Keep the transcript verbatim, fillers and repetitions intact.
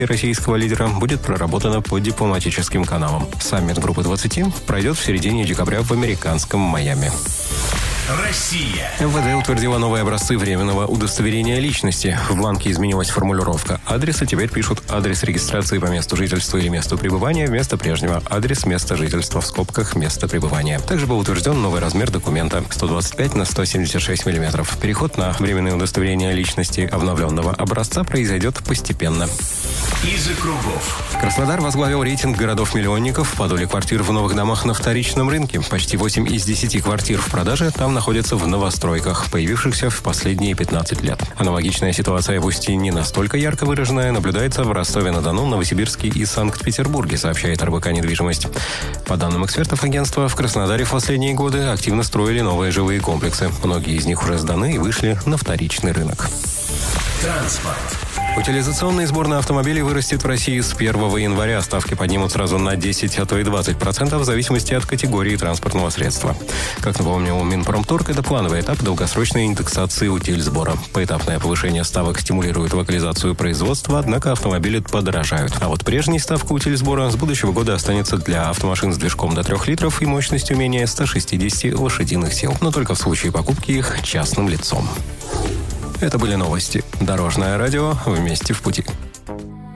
российского лидера будет проработана по дипломатическим каналам. Саммит Группы двадцати пройдет в середине декабря в американском Майами. Россия. эм вэ дэ утвердила новые образцы временного удостоверения личности. В бланке изменилась формулировка адреса. Теперь пишут адрес регистрации по месту жительства или месту пребывания вместо прежнего адрес места жительства в скобках места пребывания. Также был утвержден новый размер документа сто двадцать пять на сто семьдесят шесть миллиметров. Переход на временное удостоверение личности обновленного образца произойдет постепенно. Из-за кругов. Краснодар возглавил рейтинг городов-миллионников по доле квартир в новых домах на вторичном рынке. Почти восемь из десяти квартир в продаже там находятся в новостройках, появившихся в последние пятнадцать лет. Аналогичная ситуация, пусть и не настолько ярко выраженная, наблюдается в Ростове-на-Дону, Новосибирске и Санкт-Петербурге, сообщает эр бэ ка «Недвижимость». По данным экспертов агентства, в Краснодаре в последние годы активно строили новые жилые комплексы. Многие из них уже сданы и вышли на вторичный рынок. Транспорт. Утилизационный сбор на автомобили вырастет в России с первого января. Ставки поднимут сразу на десять, а то и двадцать процентов в зависимости от категории транспортного средства. Как напомнил Минпромторг, это плановый этап долгосрочной индексации утильсбора. Поэтапное повышение ставок стимулирует локализацию производства, однако автомобили подорожают. А вот прежняя ставка утильсбора с будущего года останется для автомашин с движком до трех литров и мощностью менее ста шестидесяти лошадиных сил, но только в случае покупки их частным лицом. Это были новости. Дорожное радио. Вместе в пути.